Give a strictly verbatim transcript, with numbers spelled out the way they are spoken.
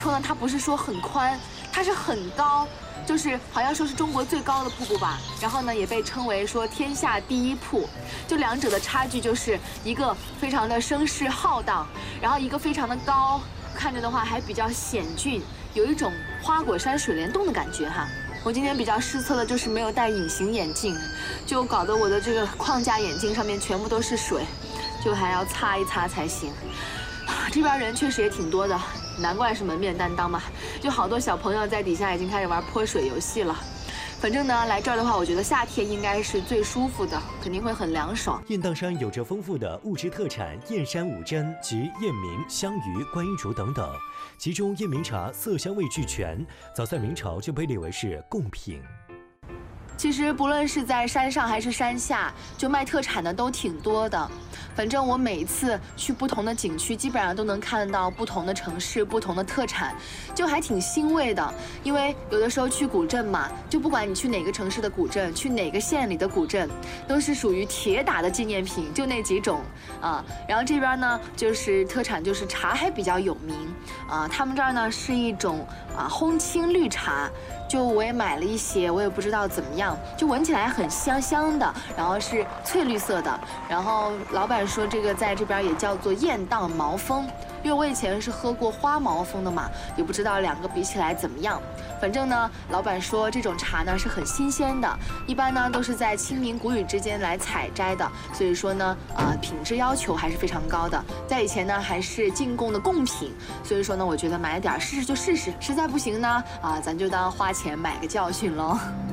说呢，它不是说很宽，它是很高，就是好像说是中国最高的瀑布吧。然后呢，也被称为说天下第一瀑。就两者的差距就是一个非常的声势浩荡，然后一个非常的高，看着的话还比较险峻，有一种花果山水帘洞的感觉哈。我今天比较失策的就是没有戴隐形眼镜，就搞得我的这个框架眼镜上面全部都是水，就还要擦一擦才行。这边人确实也挺多的。 难怪是门面担当嘛，就好多小朋友在底下已经开始玩泼水游戏了。反正呢，来这儿的话，我觉得夏天应该是最舒服的，肯定会很凉爽。 雁荡山有着丰富的物质特产燕山五珍及燕鸣、香鱼、观音竹等等，其中燕鸣茶色香味俱全，早在明朝就被列为是贡品。 其实不论是在山上还是山下，就卖特产的都挺多的。反正我每次去不同的景区，基本上都能看到不同的城市、不同的特产，就还挺欣慰的。因为有的时候去古镇嘛，就不管你去哪个城市的古镇，去哪个县里的古镇，都是属于铁打的纪念品，就那几种啊。然后这边呢，就是特产就是茶还比较有名啊。他们这儿呢是一种啊烘青绿茶。 就我也买了一些，我也不知道怎么样，就闻起来很香香的，然后是翠绿色的。然后老板说这个在这边也叫做雁荡毛峰，因为我以前是喝过花毛峰的嘛，也不知道两个比起来怎么样。反正呢，老板说这种茶呢是很新鲜的，一般呢都是在清明谷雨之间来采摘的，所以说呢，呃，品质要求还是非常高的。在以前呢还是进贡的贡品，所以说呢，我觉得买点试试就试试，实在不行呢，啊，咱就当花钱。 钱买个教训喽。